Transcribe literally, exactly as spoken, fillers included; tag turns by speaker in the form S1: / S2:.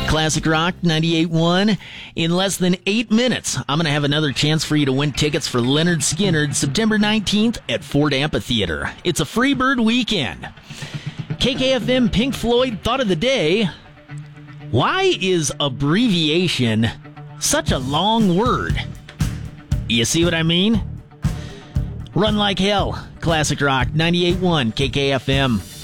S1: Classic Rock ninety-eight point one. In less than eight minutes, I'm going to have another chance for you to win tickets for Leonard Skinner September nineteenth at Ford Amphitheater. It's a free bird weekend. K K F M Pink Floyd Thought of the Day. Why is abbreviation such a long word? You see what I mean? Run Like Hell. Classic Rock ninety-eight point one K K F M.